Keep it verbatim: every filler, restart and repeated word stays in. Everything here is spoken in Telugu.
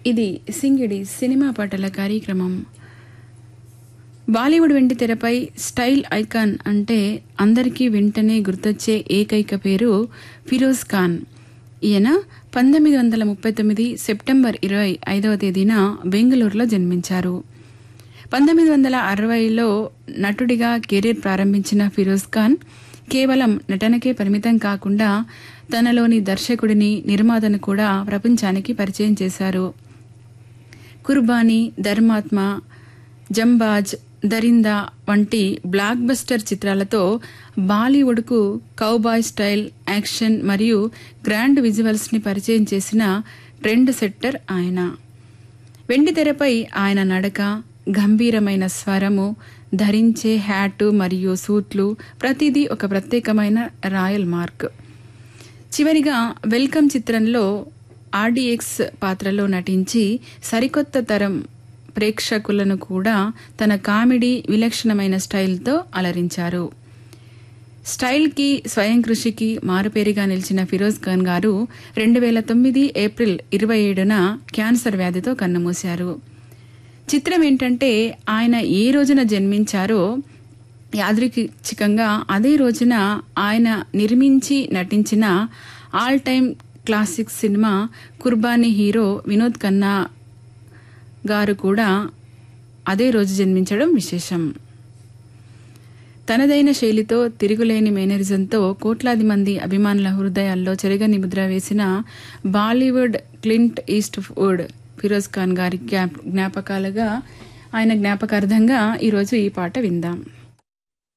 ఇది సింగిడి సినిమా పాటల కార్యక్రమం. బాలీవుడ్ వెండి తెరపై స్టైల్ ఐకాన్ అంటే అందరికీ వెంటనే గుర్తొచ్చే ఏకైక పేరు ఫిరోజ్ ఖాన్. ఈయన పంతొమ్మిది వందల ముప్పై తొమ్మిది సెప్టెంబర్ ఇరవై ఐదవ తేదీన బెంగళూరులో జన్మించారు. పంతొమ్మిది వందల అరవైలో నటుడిగా కెరీర్ ప్రారంభించిన ఫిరోజ్ ఖాన్ కేవలం నటనకే పరిమితం కాకుండా తనలోని దర్శకుడిని, నిర్మాతను కూడా ప్రపంచానికి పరిచయం చేశారు. కుర్బానీ, ధర్మాత్మ, జంబాజ్, దరిందా వంటి బ్లాక్ బస్టర్ చిత్రాలతో బాలీవుడ్కు కౌబాయ్ స్టైల్, యాక్షన్ మరియు గ్రాండ్ విజువల్స్ ని పరిచయం చేసిన ట్రెండ్ సెట్టర్ ఆయన. వెండి తెరపై ఆయన నడక, గంభీరమైన స్వరము, ధరించే హ్యాటు మరియు సూట్లు ప్రతిదీ ఒక ప్రత్యేకమైన రాయల్ మార్క్. చివరిగా వెల్కమ్ చిత్రంలో ఆర్డీఎక్స్ పాత్రలో నటించి సరికొత్త తరం ప్రేక్షకులను కూడా తన కామెడీ, విలక్షణమైన స్టైల్తో అలరించారు. స్టైల్కి, స్వయం కృషికి మారుపేరుగా నిలిచిన ఫిరోజ్ ఖాన్ గారు రెండు వేల తొమ్మిది ఏప్రిల్ ఇరవై ఏడున క్యాన్సర్ వ్యాధితో కన్నుమూశారు. చిత్రం ఏంటంటే, ఆయన ఏ రోజున జన్మించారో యాదృచ్ఛికంగా అదే రోజున ఆయన నిర్మించి నటించిన ఆల్ టైమ్ క్లాసిక్ సినిమా కుర్బానీ హీరో వినోద్ ఖన్నా గారు కూడా అదే రోజు జన్మించడం విశేషం. తనదైన శైలితో, తిరుగులేని మేనరిజంతో కోట్లాది మంది అభిమానుల హృదయాల్లో చెరగని ముద్ర వేసిన Bollywood Clint east would Firoz Khan గారి జ్ఞాపకాలుగా, ఆయన జ్ఞాపకార్థంగా ఈరోజు ఈ పాట విందాం.